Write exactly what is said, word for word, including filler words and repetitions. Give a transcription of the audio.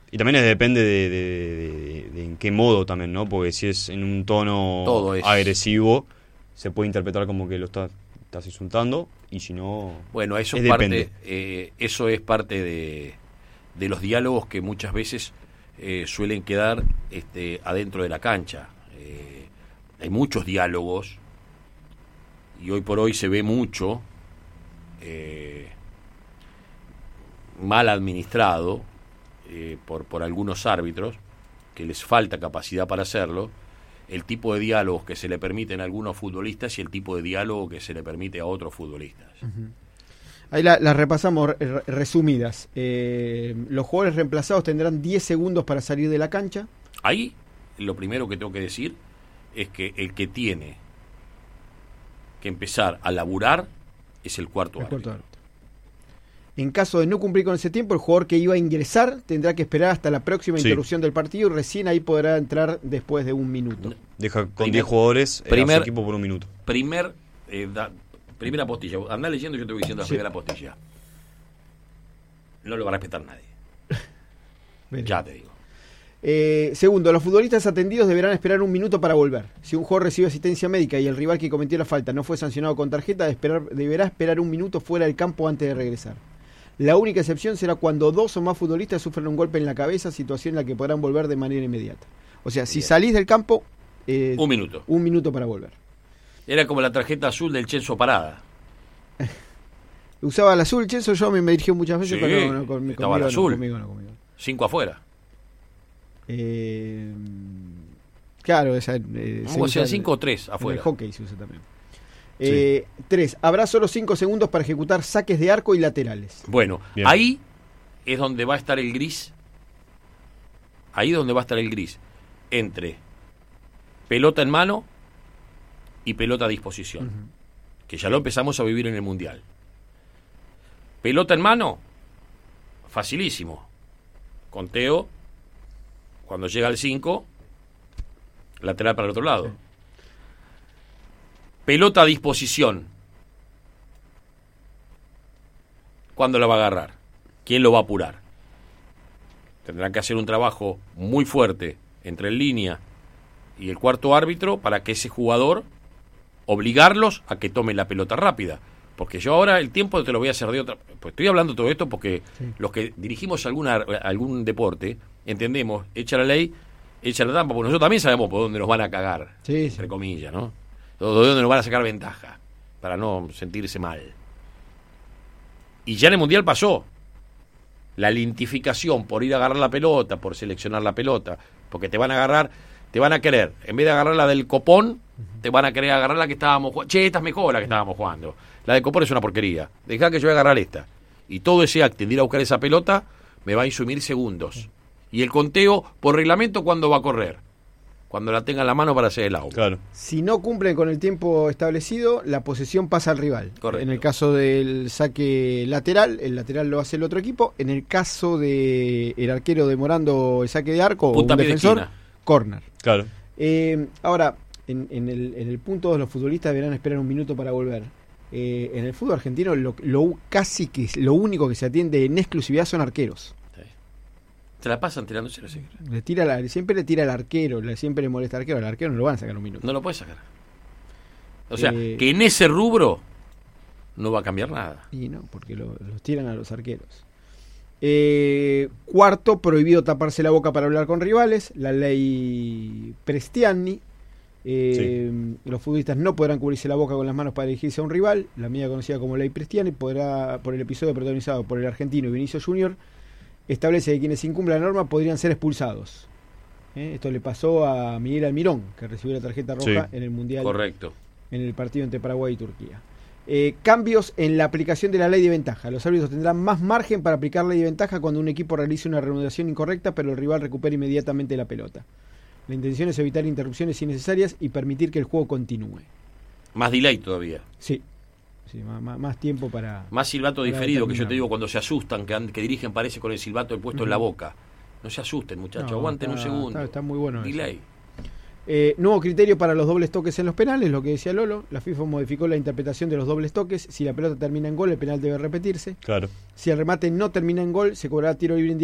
Y también es, depende de, de, de, de, de en qué modo también, ¿no? Porque si es en un tono es... agresivo, se puede interpretar como que lo está, estás insultando, y si no... Bueno, eso es es parte, depende. Eh, eso es parte de, de los diálogos que muchas veces eh, suelen quedar este, adentro de la cancha. Eh, hay muchos diálogos, y hoy por hoy se ve mucho eh, mal administrado eh, por, por algunos árbitros, que les falta capacidad para hacerlo, el tipo de diálogos que se le permiten a algunos futbolistas y el tipo de diálogo que se le permite a otros futbolistas. Uh-huh. Ahí las la repasamos re, resumidas. Eh, los jugadores reemplazados tendrán diez segundos para salir de la cancha. Ahí lo primero que tengo que decir es que el que tiene que empezar a laburar es el cuarto el árbitro. Cuarto árbitro. En caso de no cumplir con ese tiempo, el jugador que iba a ingresar tendrá que esperar hasta la próxima sí. interrupción del partido, y recién ahí podrá entrar después de un minuto. Deja con diez jugadores primer, a su equipo por un minuto. Primer, eh, da, primera postilla. Andá leyendo y yo te voy diciendo la sí. primera postilla. No lo va a respetar nadie. Ya te digo. Eh, segundo, los futbolistas atendidos deberán esperar un minuto para volver. Si un jugador recibe asistencia médica y el rival que cometió la falta no fue sancionado con tarjeta, de esperar, deberá esperar un minuto fuera del campo antes de regresar. La única excepción será cuando dos o más futbolistas sufren un golpe en la cabeza, situación en la que podrán volver de manera inmediata. O sea, si Bien. salís del campo... Eh, un minuto. Un minuto para volver. Era como la tarjeta azul del Chenzo Parada. Usaba el azul, Chenzo, yo me, me dirigió muchas veces, sí, pero no, no, con, estaba conmigo, el azul. No, conmigo, no, conmigo. Cinco afuera. Eh, claro, esa, eh, o sea, cinco o tres afuera. En el hockey se usa también. Eh, sí. Tres, habrá solo cinco segundos para ejecutar saques de arco y laterales. Bueno, Bien. ahí es donde va a estar el gris. Ahí es donde va a estar el gris. Entre pelota en mano y pelota a disposición. Uh-huh. Que ya lo empezamos a vivir en el Mundial. Pelota en mano, facilísimo. Conteo, cuando llega al cinco, lateral para el otro lado. Sí. Pelota a disposición. ¿Cuándo la va a agarrar? ¿Quién lo va a apurar? Tendrán que hacer un trabajo muy fuerte entre el línea y el cuarto árbitro para que ese jugador, obligarlos a que tomen la pelota rápida. Porque yo ahora el tiempo te lo voy a hacer de otra... Pues estoy hablando todo esto porque sí. los que dirigimos alguna, algún deporte entendemos, echa la ley, echa la trampa, porque nosotros también sabemos por dónde nos van a cagar, sí, entre sí. comillas, ¿no? De dónde nos van a sacar ventaja, para no sentirse mal. Y ya en el Mundial pasó. La lentificación por ir a agarrar la pelota, por seleccionar la pelota, porque te van a agarrar, te van a querer, en vez de agarrar la del copón, uh-huh. te van a querer agarrar la que estábamos jugando. Che, esta es mejor la que estábamos jugando. La del copón es una porquería. Dejá que yo voy a agarrar esta. Y todo ese acto de ir a buscar esa pelota me va a insumir segundos. Y el conteo, por reglamento, ¿cuándo va a correr? Cuando la tenga en la mano para hacer el out. Claro. Si no cumplen con el tiempo establecido, la posesión pasa al rival. Correcto. En el caso del saque lateral, el lateral lo hace el otro equipo. En el caso de el arquero demorando el saque de arco Punta o un defensor, de corner. Claro. Eh, ahora, en, en, el, en el punto dos, los futbolistas deberán esperar un minuto para volver. Eh, en el fútbol argentino, lo, lo casi que lo único que se atiende en exclusividad son arqueros. Se la pasan tirándose la le tira la, siempre le tira al arquero, le, siempre le molesta al arquero. Al arquero no lo van a sacar un minuto. No lo puede sacar. O sea, eh, que en ese rubro no va a cambiar nada. Y no, porque lo, los tiran a los arqueros. Eh, cuarto, prohibido taparse la boca para hablar con rivales. La ley Prestiani. Eh, sí. Los futbolistas no podrán cubrirse la boca con las manos para dirigirse a un rival. La medida conocida como ley Prestiani podrá, por el episodio protagonizado por el argentino Vinicius Junior, establece que quienes incumplan la norma podrían ser expulsados. ¿Eh? Esto le pasó a Miguel Almirón, que recibió la tarjeta roja sí, en el Mundial. Correcto. En el partido entre Paraguay y Turquía. Eh, cambios en la aplicación de la ley de ventaja. Los árbitros tendrán más margen para aplicar ley de ventaja cuando un equipo realice una reanudación incorrecta, pero el rival recupere inmediatamente la pelota. La intención es evitar interrupciones innecesarias y permitir que el juego continúe. Más delay todavía. Sí. Sí, más, más tiempo para... Más silbato para diferido, que yo te digo cuando se asustan, que, que dirigen parece con el silbato el puesto uh-huh. en la boca. No se asusten, muchachos, no, aguanten está, un segundo. Está, está muy bueno delay. Eh, nuevo criterio para los dobles toques en los penales, lo que decía Lolo. La FIFA modificó la interpretación de los dobles toques. Si la pelota termina en gol, el penal debe repetirse. Claro. Si el remate no termina en gol, se cobrará tiro libre indirecto